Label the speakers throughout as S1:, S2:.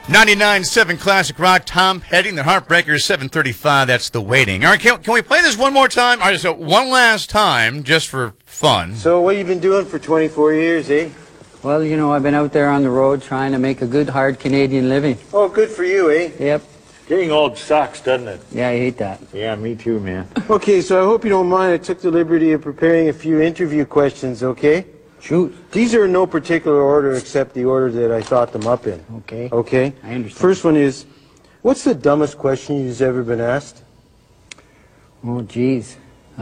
S1: 99.7 Classic Rock, Tom Petty, the Heartbreakers, 7:35, that's The Waiting. All right, can we play this one more time? All right, so one last time, just for fun.
S2: So what you been doing for 24 years, eh?
S3: Well, you know, I've been out there on the road trying to make a good, hard Canadian living.
S2: Oh, good for you, eh?
S3: Yep.
S4: Getting old sucks, doesn't it?
S3: Yeah, I hate that.
S4: Yeah, me too, man.
S2: Okay, so I hope you don't mind. I took the liberty of preparing a few interview questions, okay?
S3: Shoot.
S2: These are in no particular order except the order that I thought them up in.
S3: Okay.
S2: Okay?
S3: I understand.
S2: First one is, what's the dumbest question you've ever been asked?
S3: Oh, geez.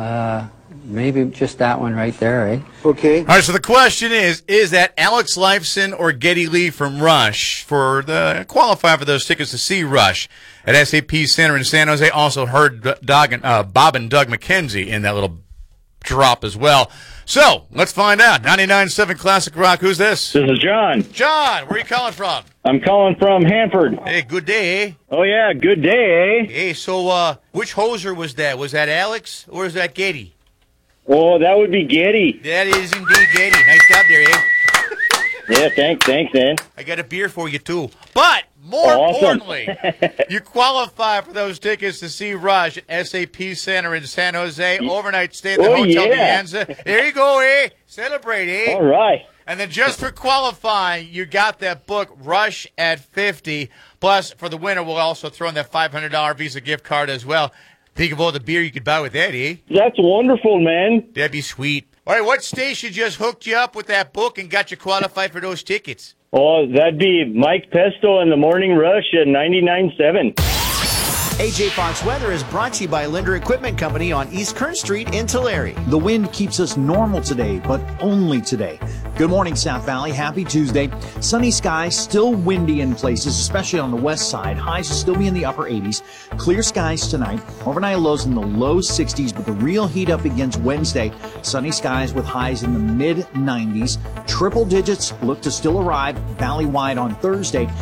S3: Maybe just that one right there, eh?
S2: Okay.
S1: All right, so the question is that Alex Lifeson or Geddy Lee from Rush for the qualify for those tickets to see Rush at SAP Center in San Jose? Also heard Bob and Doug McKenzie in that little drop as well. So, let's find out. 99.7 Classic Rock, who's this?
S4: This is John.
S1: John, where are you calling from?
S4: I'm calling from Hanford.
S1: Hey, good day, eh?
S4: Oh, yeah, good day, eh?
S1: Hey, so, which hoser was that? Was that Alex or was that Geddy?
S4: Oh, that would be Getty.
S1: That is indeed Geddy. Nice job there, eh?
S4: Yeah, thanks, man.
S1: I got a beer for you, too. But, more
S4: Awesome.
S1: importantly, you qualify for those tickets to see Rush at SAP Center in San Jose. Overnight stay at the Hotel Dianza. There you go, eh? Celebrate, eh?
S4: All right.
S1: And then just for qualifying, you got that book, Rush at 50. Plus, for the winner, we'll also throw in that $500 Visa gift card as well. Think of all the beer you could buy with that, eh?
S4: That's wonderful, man.
S1: That'd be sweet. All right, what station just hooked you up with that book and got you qualified for those tickets?
S4: Oh, that'd be Mike Pesto and the Morning Rush at 99.7.
S5: AJ Fox Weather is brought to you by Linder Equipment Company on East Kern Street in Tulare.
S6: The wind keeps us normal today, but only today. Good morning, South Valley. Happy Tuesday. Sunny skies, still windy in places, especially on the west side. Highs will still be in the upper 80s. Clear skies tonight. Overnight lows in the low 60s, but the real heat up begins Wednesday. Sunny skies with highs in the mid 90s. Triple digits look to still arrive valley-wide on Thursday.